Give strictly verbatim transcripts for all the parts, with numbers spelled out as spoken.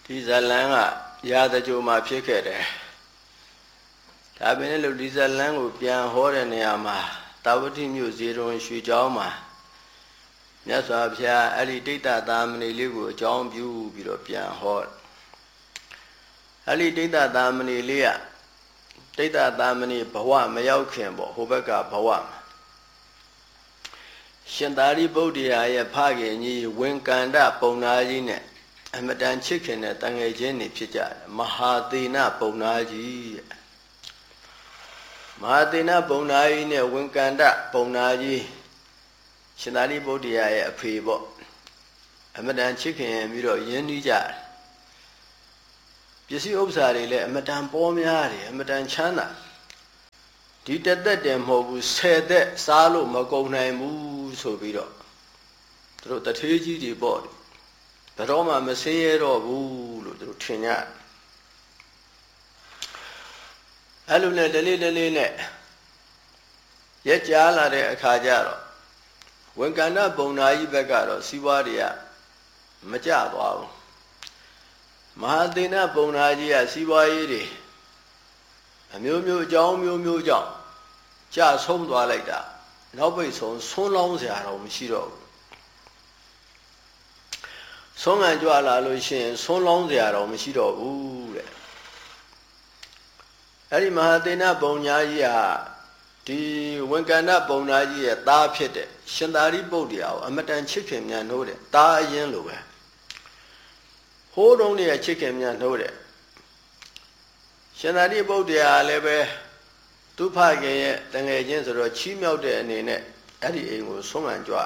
ဒီဇလန်းကရာဇကြိုမှာဖြစ်ခဲ့တယ်ဒါပေမဲ့လို့ဒီဇလန်းကိုပြန်ဟောတဲ့နေရာမှာတာဝတိမြို့ဇေရွန်ရွှေကျောင်းမှာမြတ်စွာဘုရားအဲ့ဒီတိတ္တသာမဏေလေးကိုအကြောင်းပြုပြီးတော့ပြန်ဟောအဲ့ဒီတိတ္တသာမဏေလေးကတိတ္တသာမဏေဘဝမရောက်ခင်ပေါ့ဟိုဘက်ကဘဝမှာရှင်သာရိပုတ္တရာရဲ့ဖခင်ကြီးဝင်ကန္တပုံနာကြီးနဲ့အမတန်ချစ်ခင်တဲ့တန်ငယ်ချင်းတွေဖြစ်ကြတယ်မဟာသေနပုံနာကြီးမဟာသေနပုံနာကြီးနဲ့ဝင်ကန္တပုံနာကြီးရှင်သာရိပုတ္တရာရဲ့အဖေပေါ့အမတန်ချစ်ခင်ပြီးတော့ယဉ်နှီးကြတယ်ပစ္စည်းဥစ္စာတွေလည်းအမတန်ပေါ်များတယ်အမတန်ချမ်းသာဒီတသက်တည်းမဟုတ်ဘူးဆယ်သက်စားလို့မကုန်နိုင်ဘူးဆိုပြီးတော့သူတို့တထေးကြီးတွေပေါ့ဘယ်တော့မှမဆင်းရဲတော့ဘူးလို့သူတို့ထင်ကြအဲ့လိုနဲ့တလေးတလေးနဲ့ရက်ကြားလာတဲ့အခါကျတော့ဝန်ကန္တပုံနာကြီးဘက်ကတော့စီးပွားတွေကမကြသွားဘူးမဟာသေနပုံနာကြီးကစီးပွားရေးတွေအမျိုးမျိုးအကြောင်းမျိုးမျိုးကြောင့်ကြဆုံးသွားလိုက်တာနောက်ပိတ်ဆုံးဆွန်းလောင်းစရာတော့မရှိတော့ဘူးဆုံးငံကြွလာလို့ရှိရင်ဆွန်းလောင်းစရာတော့မရှိတော့ဘူးတဲ့အဲ့ဒီမဟာသေနပုံညာကြီးဟာဒီဝန်ကန္တပုံနာကြီးရဲ့သားဖြစ်တဲ့ရှင်သာရိပုတ္တရာကိုအမတန်ချစ်ခင်မြန်နှိုးတယ်သားအရင်လိုပဲဟိုးတုံးတွေချစ်ခင်မြန်နှိုးတယ်ရှင်သာရိပုတ္တရာလည်းပဲသူဖခင်ရဲ့တငယ်ချင်းဆိုတော့ချီးမြှောက်တဲ့အနေနဲ့အဲ့ဒီအိမ်ကိုဆုံးခံကြွ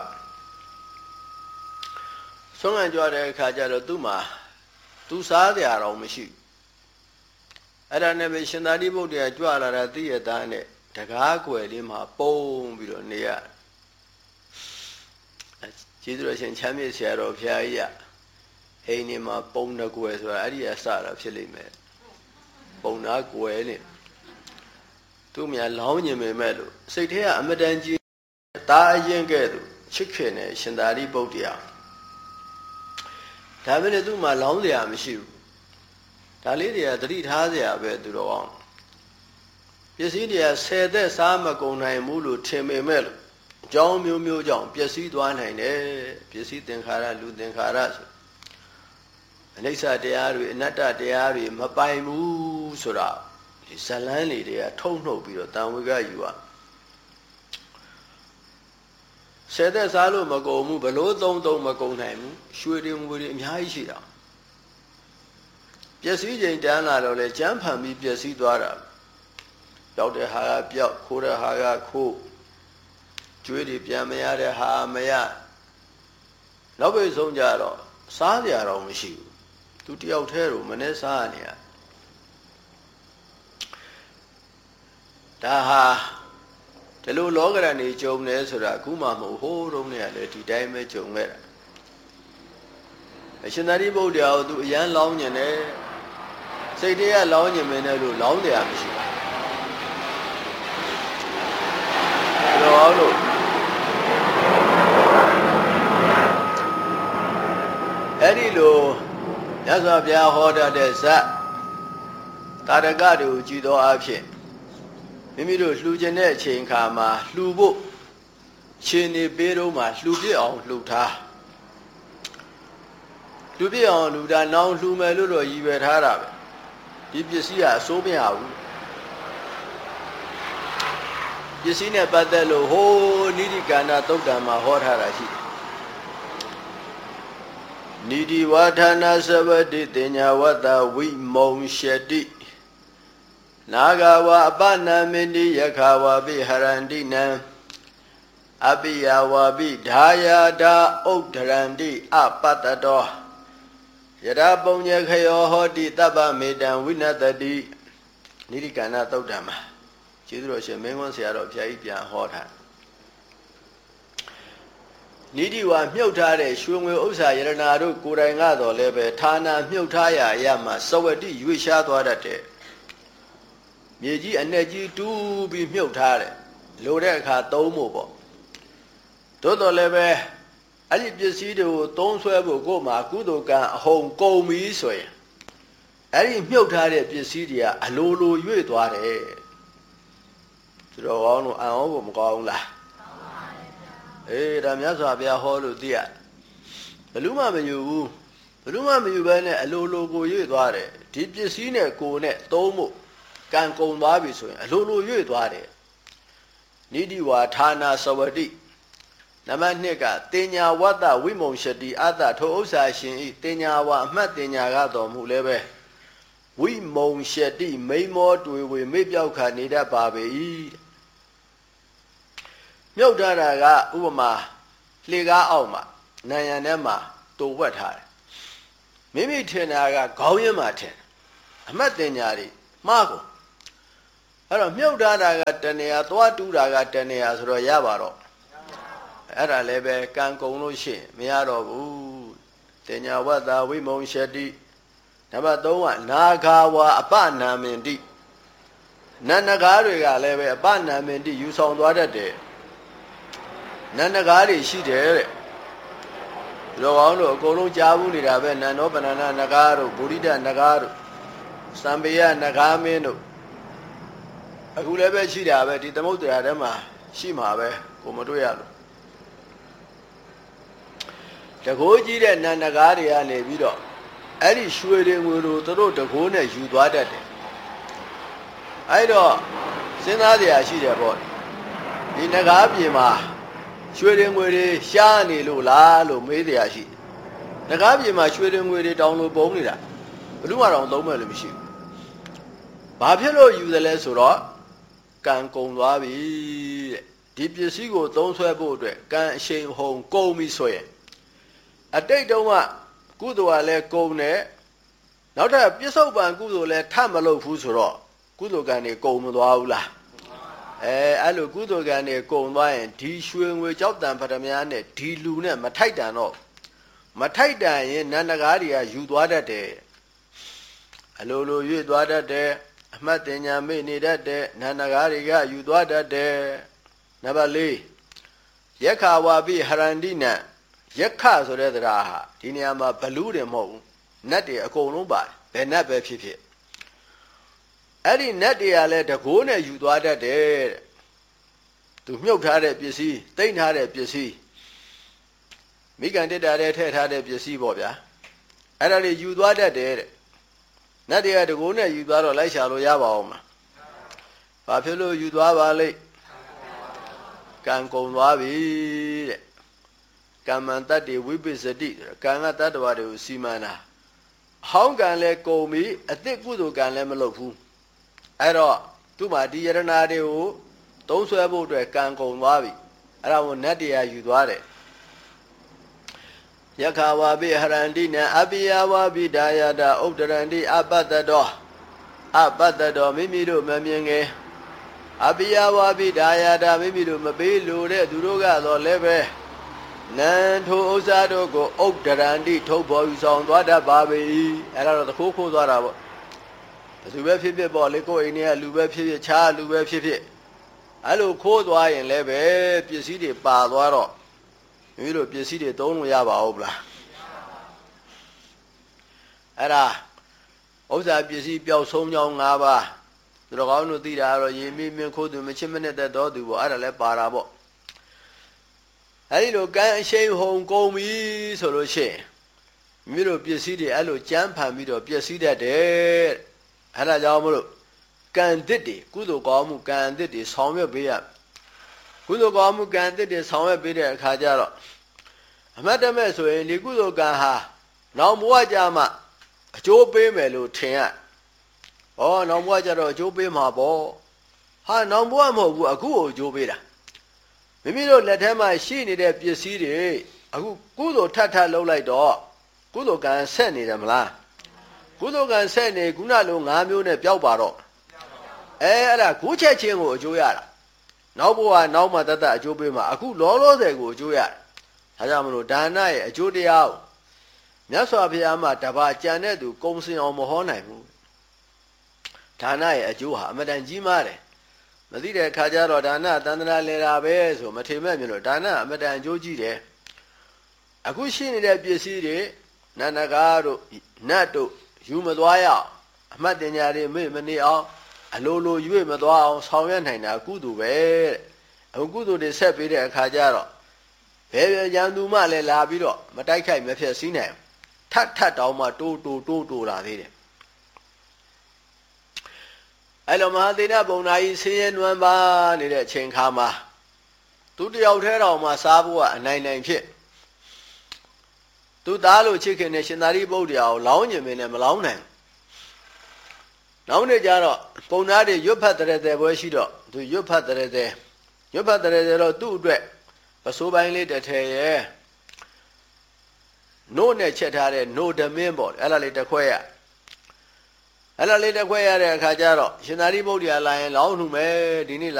ဆုံးခံကြွတဲ့အခါကျတော့သူ့မှာသူစားစရာတော့မရှိအဲ့ဒါနဲ့ပဲရှင်သာရိပုတ္တရာကြွလာတာသိရတဲ့နဲ့တကားကွယ်လေးမှာပုံပြီးတော့နေရကျေးဇူးတော်ရှင်ချမ်းမြေ့ဆရာတော်ဘုရားကြီးကအိမ်နေမှာပုံတကွယ်ဆိုတာအဲ့ဒီအစတာဖြစ်လိမ့်မယ်ပုံနာကွယ်နဲ့သူ့မြတ်လောင်းညင်ပေမဲ့လို့စိတ်ထဲကအမတန်ကြီးတာအရင်ကဲ့သို့ချစ်ခင်တဲ့ရှင်သာရိပုတ္တရာဒါပေမဲ့သူ့မှာလောင်းစရာမရှိဘူးဒါလေးတွေကသတိထားစရာပဲသူတော်အောင်ပစ္စည်းတွေကဆယ်သက်စားမကုန်နိုင်ဘူးလို့ထင်ပေမဲ့လို့အကြောင်းမျိုးမျိုးကြောင့်ပျက်စီးသွားနိုင်တယ်ပစ္စည်းသင်္ခါရလူသင်္ခါရဆိုအနိစ္စတရားတွေအနတ္တတရားတွေမပိုင်ဘူးဆိုတာဒီဇလန်းလေးတွေကထုတ်နှုတ်ပြီးတော့တန်ဝေကယူရဆယ်သက်စားလို့မကုန်ဘူးဘလို့သုံးသုံးမကုန်နိုင်ဘူးရွှေတွေငွေတွေအများကြီးရှိတာပျက်စီးချိန်တန်းလာတော့လေကျန်းဖန်ပြီးပျက်စီးသွားတာပျောက်တဲ့ဟာကပျောက်ခိုးတဲ့ဟာကခိုးကျွေးတွေပြန်မရတဲ့ဟာမရနောက်ပိတ်ဆုံးကြတော့စားကြတော့မရှိဘူးသူတယောက်တည်းကိုမနဲ့စားနေရဒါဟာဒီလိုလောကရန်နေကြုံနေဆိုတာအခုမှမဟုတ်ဟိုးတုန်းကလည်းဒီတိုင်းပဲကြုံခဲ့တာအရှင်သာရိပုတ္တရာကိုသူအရန်လောင်းညင်တယ်စိတ်တွေကလောင်းညင်မင်းနဲ့လို့လောင်းတရားမရှိဘူးတော့အောင်လို့အဲ့ဒီလိုမြတ်စွာဘုရားဟောတတ်တဲ့ဇတ်တာရကတွေကိုကြည်သောအဖြစ်မိမိတို့လှူခြင်းတဲ့အချိန်ခါမှာလှူဖို့ရှင်နေပေးတော့မှလှူပြစ်အောင်လှူထားလှူပြစ်အောင်လှူတာနောင်လှူမယ်လို့တော့ရည်ရွယ်ထားတာပဲဒီပစ္စည်းကအစိုးမရဘူးပစ္စည်းနဲ့ပတ်သက်လို့ဟိုးနိတိကာဏသုတ်တံမှာဟောထားတာရှိတယ်နိတိဝါဌာနာသဝတိတင်ညာဝတ္တဝိမုံရှတိနာဂဝါအပနာမင်းတိယခာဝါပိဟရန္တိနံအပိယဝါပိဓာယာဒာဥဒ္ဒရန္တိအပတ္တတောယရပုံညခယောဟောတိတပ္ပမေတံဝိနတတိနိတိကာဏသုတ်တံမှာကျေးဇူးတော်ရှင်မင်းကွန်းဆရာတော်ဘုရားကြီးပြန်ဟောထားနိတိဝါမြုပ်ထားတဲ့ရွှေငွေဥစ္စာယရနာတို့ကိုယ်တိုင်ကတော့လည်းပဲဌာနမြုပ်ထားရာအရာမှာစဝတိရွေ့ရှားသွားတတ်တဲ့မြေကြီးအနဲ့ကြီးတူးပြီးမြုပ်ထားတယ်လိုတဲ့အခါသုံးဖို့ပေါ့သို့တော်လည်းပဲအဲ့ဒီပစ္စည်းတွေကိုသုံးဆွဲဖို့ကိုယ်မှာကုသိုလ်ကံအဟုန်ကုန်ပြီဆိုရင်အဲ့ဒီမြုပ်ထားတဲ့ပစ္စည်းတွေကအလိုလိုရွေ့သွားတယ်သူတော်ကောင်းတို့အံ့ဩဖို့မကောင်းဘူးလားအေးဒါမြတ်စွာဘုရားဟောလို့သိရဘလူးမှမယူဘူးဘလူးမှမယူဘဲနဲ့အလိုလိုကိုရွေ့သွားတယ်ဒီပစ္စည်းနဲ့ကိုယ်နဲ့သုံးဖို့ကံကုန်သွားပြီဆိုရင်အလိုလိုရွေ့သွားတယ်နိတိဝါဌာနာသဝတိနံပါတ်နှစ်ကတင်ညာဝတ္တဝိမုံရှတိအတ္တထိုဥစ္စာရှင်ဤတင်ညာဝအမှတ်တင်ညာကတော်မူလည်းပဲဝိမုံရှတိမိမောတွေ့ဝေမိပြောက်ခါနေတတ်ပါပေ၏မြုပ်ထားတာကဥပမာလှေကားအောက်မှာနံရံထဲမှာတူဝက်ထားတယ်မိမိထင်တာကခေါင်းရင်းမှာထင်အမှတ်တင်ညာတွေမှားကုန်အဲ့တော့မြုပ်ထားတာကတဏှာသွားတူးတာကတဏှာဆိုတော့ရပါတော့အဲ့ဒါလည်းပဲကံကုန်လို့ရှိရင်မရတော့ဘူးတင်ညာဝတ္တဝိမုံရှတိနံပါတ်သုံးကနာဂါဝါအပနာမင်တိနန္နကားတွေကလည်းပဲအပနာမင်တိယူဆောင်သွားတတ်တယ်နန္နကားတွေရှိတယ်တဲ့လောကောင်းတို့အကုန်လုံးကြားဘူးနေတာပဲနန္နောပဏ္ဏနဂါတို့ဗုဒိတနဂါတို့သံပေယနဂါမင်းတို့အခုလည်းပဲရှိတာပဲဒီသမုဒ္ဒရာထဲမှာရှိမှာပဲကိုမတွေ့ရလို့တကိုးကြီးတဲ့နန္နကားတွေကနေပြီးတော့အဲ့ဒီရွှေတွေငွေတို့သူတို့တကိုးနဲ့ယူသွားတတ်တယ်အဲ့တော့စဉ်းစားစရာရှိတယ်ပေါ့ဒီနဂါးပြင်မှာရွှေတွေငွေတွေရှားနေလို့လားလို့မေးစရာရှိနဂါးပြင်မှာရွှေတွေငွေတွေတောင်းလို့ပုံနေတာဘယ်သူမှတော့သုံးမဲ့လို့မရှိဘူးဘာဖြစ်လို့ယူတယ်လဲဆိုတော့ကံကုန်သွားပြီတဲ့ဒီပစ္စည်းကိုသုံးဆွဲဖို့အတွက်ကံအရှိန်ဟုန်ကုန်ပြီဆိုရင်အတိတ်တုန်းကကုသိုလ်ကလည်းကုန်တယ်နောက်ထပ်ပြစ္ဆုတ်ပံကုသိုလ်လည်းထမလုပ်ဘူးဆိုတော့ကုသိုလ်ကံတွေကုန်မသွားဘူးလားအဲအဲ့လိုကုသိုလ်ကံတွေကုန်သွားရင်ဒီရွှေငွေကြောက်တံပရမများနဲ့ဒီလူနဲ့မထိုက်တန်တော့မထိုက်တန်ရင်နန္ဒကားတွေကယူသွားတတ်တယ်အလိုလိုရွေ့သွားတတ်တယ်အမှတ်တင်ညာမေ့နေတတ်တယ်နန္ဒကားတွေကယူသွားတတ်တယ်နံပါတ်လေးယက္ခဝါပိဟရန္တိနံယက္ခဆိုတဲ့တရားဟာဒီနေရာမှာဘလူးတယ်မဟုတ်ဘူးနတ်တွေအကုန်လုံးပါတယ်ဘယ်နတ်ပဲဖြစ်ဖြစ်အဲ့ဒီနတ်တွေကလည်းတကိုးနဲ့ယူသွားတတ်တယ်တဲ့သူမြုပ်ထားတဲ့ပစ္စည်းတိမ့်ထားတဲ့ပစ္စည်းမိကန်တက်တာတဲ့ထည့်ထားတဲ့ပစ္စည်းပေါ့ဗျာအဲ့ဒါတွေယူသွားတတ်တယ်တဲ့နတ်တွေကတကိုးနဲ့ယူသွားတော့လိုက်ရှာလို့ရပါအောင်မလားဘာဖြစ်လို့ယူသွားပါလိမ့်ကံကုန်သွားပြီတဲ့ကမ္မံတတ္တိဝိပစ္စတိကံကတတ္တဝါတွေကိုစီမံတာဟောင်းကံလည်းကုန်ပြီအသစ်ကုသိုလ်ကံလည်းမလုပ်ဘူးအဲ့တော့သူ့မှာဒီယရနာတွေကိုသုံးဆွဲဖို့အတွက်ကံကုန်သွားပြီအဲ့ဒါကိုနတ်တရားယူသွားတယ်ယက္ခဝါပိဟရန္တိနံအပိယဝါပိဒါယတာဥဒ္ဒရန္တိအပတ္တတောအပတ္တတောမိမိတို့မမြင်ငယ်အပိယဝါပိဒါယတာမိမိတို့မပေးလို့တဲ့သူတို့ကတော့လည်းပဲနံထိုဥစ္စာတို့ကိုဥဒ္ဒရန္တိထုတ်ပေါ်ယူဆောင်သွားတတ်ပါပြီအဲ့ဒါတော့သခိုးခိုးသွားတာပေါ့လူပဲဖြစ်ဖြစ်ပေါ့လေကိုယ်အိမ်ထဲကလူပဲဖြစ်ဖြစ်ခြားလူပဲဖြစ်ဖြစ်အဲ့လိုခိုးသွားရင်လည်းပဲပစ္စည်းတွေပါသွားတော့မိမိတို့ပစ္စည်းတွေသုံးလို့ရပါဦးမလားအဲ့ဒါဥစ္စာပစ္စည်းပျောက်ဆုံးကြောင်း၅ပါးသူတော်ကောင်းတို့သိတာကတော့ရေမင်းမင်းခိုးသူမချစ်မနဲ့တတ်တော်သူပေါ့အဲ့ဒါလည်းပါတာပေါ့အဲ့ဒီလိုကံအရှိန်ဟုန်ကုန်ပြီဆိုလို့ရှိရင်မိမိတို့ပစ္စည်းတွေအဲ့လိုကြမ်းဖန်ပြီးတော့ပစ္စည်းတတ်တယ်အဲ့ဒါကြောင့်မလို့ကံသစ်တွေကုသိုလ်ကောင်းမှုကံသစ်တွေဆောင်ရွက်ပေးရကုသိုလ်ကောင်းမှုကံသစ်တွေဆောင်ရွက်ပေးတဲ့အခါကျတော့အမတ်တမဲ့ဆိုရင်ဒီကုသိုလ်ကံဟာနောက်ဘဝကြမှာအကျိုးပေးမယ်လို့ထင်ရဩနောက်ဘဝကြတော့အကျိုးပေးမှာပေါ့ဟာနောက်ဘဝမဟုတ်ဘူးအခုကိုအကျိုးပေးတာမိမိတို့လက်ထဲမှာရှိနေတဲ့ပစ္စည်းတွေအခုကုသိုလ်ထပ်ထပ်လုပ်လိုက်တော့ကုသိုလ်ကံဆက်နေတယ်မလားကုသိုလ်ကံဆက်နေခုနလို၅မျိုးနဲ့ပျောက်ပါတော့အဲအဲ့ဒါခုချက်ချင်းကိုအကျိုးရတာနောက်ဘဝနောက်မှတတ်တတ်အကျိုးပေးမှာအခုလောလောဆယ်ကိုအကျိုးရတယ်ဒါကြောင့်မလို့ဒါနရဲ့အကျိုးတရားကိုမြတ်စွာဘုရားမှာတပါးကြံတဲ့သူကုံစင်အောင်မဟောနိုင်ဘူးဒါနရဲ့အကျိုးဟာအမတန်ကြီးမားတယ်မသိတဲ့အခါကျတော့ဒါနတန်တရာလဲတာပဲဆိုမထေမဲ့မြင်လို့ဒါနအမတန်အကျိုးကြီးတယ်အခုရှိနေတဲ့ပစ္စည်းတွေနန္ဒကားတို့နတ်တို့ယူမသွားရအောင်အမှတ်တင်ညာတွေမေ့မနေအောင်အလိုလိုရွေ့မသွားအောင်ဆောင်ရွက်နိုင်တာကုသိုလ်ပဲတဲ့အခုကုသိုလ်တွေဆက်ပေးတဲ့အခါကျတော့ဘယ်ဘယ်ရန်သူမှလည်းလာပြီးတော့မတိုက်ခိုက်မဖြစ်စည်းနိုင်ထပ်ထပ်တောင်းမှတိုးတိုးတိုးတိုးလာသေးတယ်အဲ့လိုမဟာသေနပုံနာကြီးဆင်းရဲနွမ်းပါနေတဲ့အချိန်ခါမှာသူတယောက်ထဲတော်မှာစားဖို့ကအနိုင်နိုင်ဖြစ်သူသားလို့ချစ်ခင်တဲ့ရှင်သာရိပုတ္တရာကိုလောင်းကျင်မင်းနဲ့မလောင်းနိုင်နောက်နေ့ကျတော့ပုံနာတွေရွတ်ဖတ်တဲ့တဲ့ပွဲရှိတော့သူရွတ်ဖတ်တဲ့တဲ့ရွတ်ဖတ်တဲ့တဲ့တော့သူ့အတွက်ပစိုးပိုင်းလေးတစ်ထည်ရဲ့နို့နဲ့ချက်ထားတဲ့နို့ဓမင်းပေါ့အဲ့ဒါလေးတစ်ခွဲရအဲ့ဒါလေးတစ်ခွဲရတဲ့အခါကျတော့ရှင်သာရိပုတ္တရာလာရင်လောင်းနှူမယ်ဒီနေ့